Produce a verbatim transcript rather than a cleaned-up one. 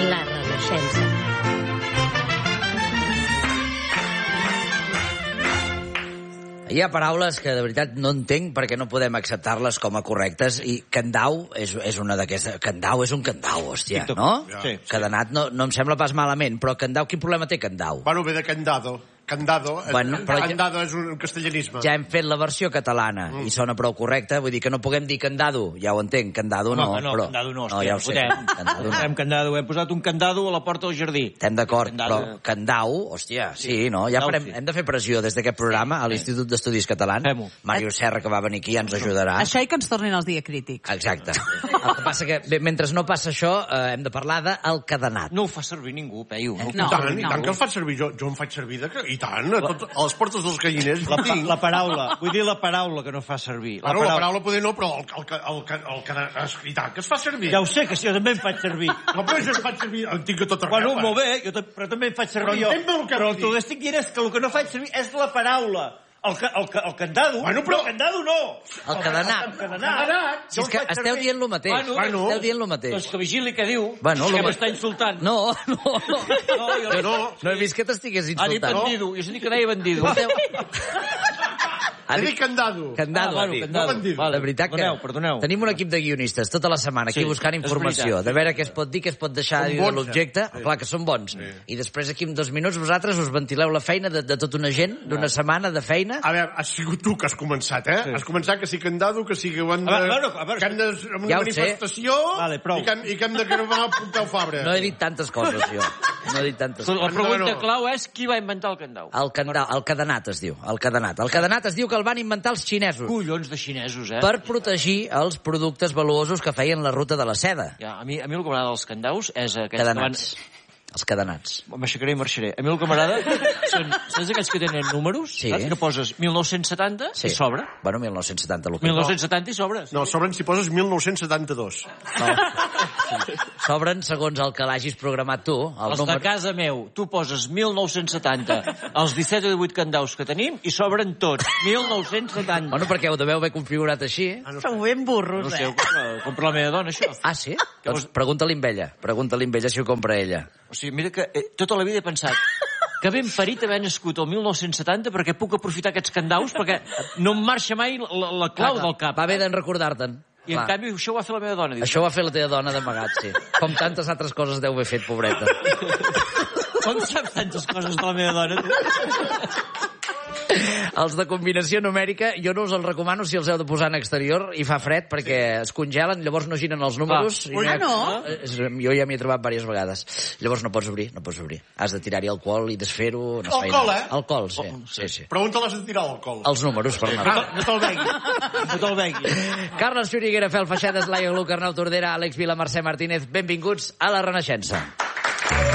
La Renaixença. Hi ha paraules que de veritat no entenc perquè no podem acceptar-les com a correctes i candau és, és una d'aquestes... Candau és un candau, hòstia, no? Sí, sí. Cadenat no, no em sembla pas malament, però candau, quin problema té candau? Bueno, ve de candado. Candado, Bueno, és, però ja- candado és un castellanisme. Ja hem fet la versió catalana Mm. i sona prou correcta, vull dir que no puguem dir candado, ja ho entenc, candado no, No, no, però... candado no, no, hòstia, ja ho no sé, podem. candado no. Hem candado, hem posat un candado a la porta del jardí. Estem d'acord, Candado. però candau, hòstia, sí, no? Ja Candau, farem, sí. hem de fer pressió des d'aquest programa a l'Institut d'Estudis Catalans. Fem-ho. Mario Serra, que va venir aquí, ja ens ajudarà. Això i que ens tornin els diacrítics. Exacte. El que passa que, bé, mentre no passa això, eh, hem de parlar del cadenat. No ho fa servir ningú, Peyu. No, ho No. I fa tant, servir i tant ningú. que el faig servir. Jo, jo em faig servir de... I tant, a, tot, a les portes dels galliners. La, pa la paraula, vull dir la paraula que no fa servir. La, bueno, la paraula poder no, però el, el, el, el, el, el, i tant, que es fa servir. Ja ho sé, que si jo també em faig servir. No, però jo em faig servir, en tinc a tot arreu. Bueno, eh? molt bé, jo, però també em faig servir Però jo. entén el que Però vull el que dir. estic dient és que el que no faig servir és la paraula. El, ca, el, ca, el candado, Bueno, però- el candado no. El cadenat. El cadenat. Si és que esteu dient lo mateix. Bueno. Esteu dient lo mateix. Doncs que vigili què diu. Bueno, és lo que ma- m'està insultant. No, no, no. No, jo No, No he vist que t'estigués Ha dit insultant. bandido. Jo sentit que deia bandido. Ha he dit dit candado. candado, Ah, bueno, ha dit. candado. No bandido. De veritat que Perdoneu, perdoneu. tenim un equip de guionistes tota la setmana aquí Sí, buscant és informació, veritat. de veure què es pot dir, què es pot deixar Són de dir de bons, l'objecte. eh? Clar que són bons. I després aquí en dos minuts vosaltres us ventileu la feina de, de tota una gent, d'una setmana de feina. A veure, has sigut tu que has començat, eh? Sí. Has començat que si candado, que si que ho han de... A veure, a veure, que han de... Amb ja una ho sé. manifestació... Vale, prou. I que, hem- I que hem de gravar el Pompeu Fabra. No he dit tantes coses, jo. No he dit tantes La coses. pregunta Bueno. clau és qui va inventar el candau. El, candau, el cadenat es diu, el cadenat. El cadenat es diu que el van inventar els xinesos Collons de xinesos, eh? per protegir els productes valuosos que feien la ruta de la seda. Ja, a mi, a mi el que m'agrada dels candaus és aquests que van... Cadenats. Els cadenats. M'aixecaré i marxaré. A mi el que m'agrada són, saps aquells que tenen números? Sí. Saps? Que poses mil nou-cents setanta Sí. i sobra. Bueno, mil nou-cents setanta. el que- mil nou-cents setanta i sobres. No, sobren si poses mil nou-cents setanta-dos. No. Sí. Sobren segons el que l'hagis programat tu. El Els número... de casa meu, tu poses mil nou-cents setanta, els disset o divuit candaus que tenim, i sobren tots. mil nou-cents setanta. Bueno, perquè ho deveu haver configurat així. Sou ben burros, No sé, eh? ho compra, ho compra la meva dona, això. Ah, sí? Doncs pregunta-li amb ella. Pregunta-li amb ella si ho compra ella. O sigui, mira que eh, tota la vida he pensat que ben parit haver nascut el mil nou-cents setanta perquè puc aprofitar aquests candaus perquè no em marxa mai la, la clau del cap. Va bé d'en recordar-te'n. I en Clar. canvi això ho va fer la meva dona. Diu, Això ho va fer la teva dona d'amagat, sí. Com tantes altres coses deu haver fet, pobreta. com saps tantes coses de la meva dona? Tu? Els de combinació numèrica, jo no us els recomano si els heu de posar en exterior i fa fred perquè es congelen, llavors no giren els números. Clar. I Ah, no? És- Jo ja m'hi he trobat diverses vegades. Llavors no pots obrir, no pots obrir. Has de tirar-hi alcohol i desfer-ho. No es Alcohol, feina. eh? Alcohol, sí. sí, sí. Pregunta-les de tirar l'alcohol. Els números, per anar. Ah, no te'l begui. No te'l begui. Carles Xuriguera, Fel Feixades, Laia Gluc, Arnau Tordera, Àlex Vila, Mercè Martínez, benvinguts a la Renaixença.